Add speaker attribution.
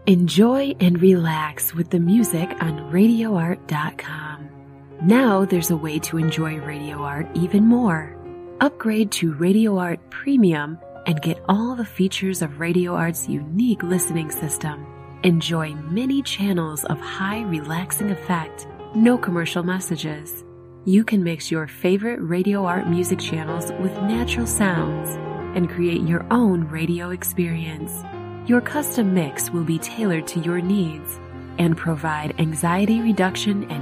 Speaker 1: Enjoy and relax with the music on RadioArt.com. Now there's a way to enjoy Radio Art even more. Upgrade to Radio Art Premium and get all the features of Radio Art's unique listening system. Enjoy many channels of high relaxing effect, no commercial messages. You can mix your favorite Radio Art music channels with natural sounds and create your own radio experience. Your custom mix will be tailored to your needs and provide anxiety reduction and